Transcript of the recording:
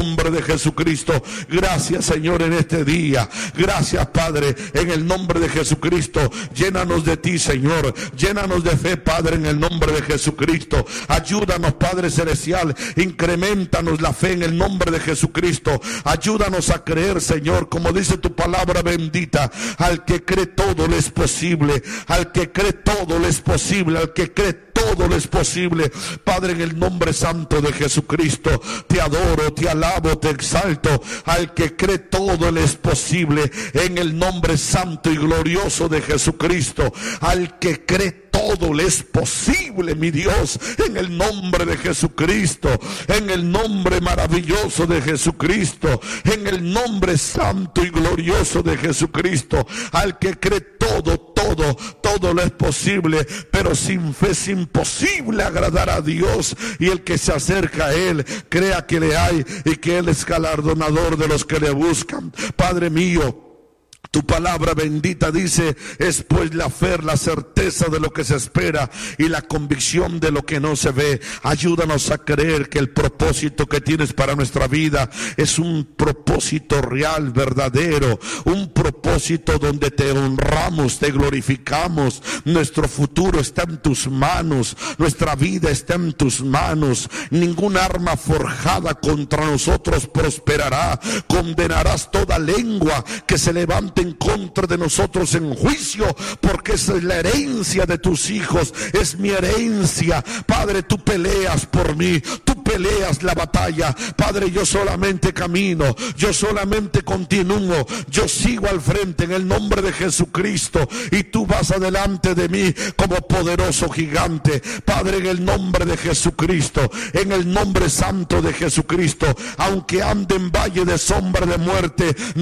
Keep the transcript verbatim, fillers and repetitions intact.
nombre de Jesucristo. Gracias, Señor, en este día. Gracias, Padre, en el nombre de Jesucristo. Llénanos de ti, Señor. Llénanos de fe, Padre, en el nombre de Jesucristo. Ayúdanos, Padre celestial. Increméntanos la fe en el nombre de Jesucristo. Ayúdanos a creer, Señor, como dice tu palabra bendita. Al que cree todo le es posible. Al que cree todo le es posible. Al que cree todo le es posible. Padre, en el nombre santo de Jesucristo, te adoro, te alabo, te exalto. Al que cree todo le es posible. En el nombre santo y glorioso de Jesucristo, al que cree todo le es posible, mi Dios, en el nombre de Jesucristo, en el nombre maravilloso de Jesucristo, en el nombre santo y glorioso de Jesucristo. Al que cree todo, todo, todo le es posible, pero sin fe es imposible agradar a Dios. Y el que se acerca a Él, crea que le hay y que Él es galardonador de los que le buscan. Padre mío, tu palabra bendita dice: es pues la fe, la certeza de lo que se espera y la convicción de lo que no se ve. Ayúdanos a creer que el propósito que tienes para nuestra vida es un propósito real, verdadero, un propósito donde te honramos, te glorificamos. Nuestro futuro está en tus manos, nuestra vida está en tus manos. Ningún arma forjada contra nosotros prosperará. Condenarás toda lengua que se levante en contra de nosotros en juicio, porque esa es la herencia de tus hijos, es mi herencia. Padre, tú peleas por mí, tú peleas la batalla. Padre, yo solamente camino, yo solamente continúo, yo sigo al frente en el nombre de Jesucristo, y tú vas adelante de mí como poderoso gigante. Padre, en el nombre de Jesucristo, en el nombre santo de Jesucristo, aunque ande en valle de sombra de muerte,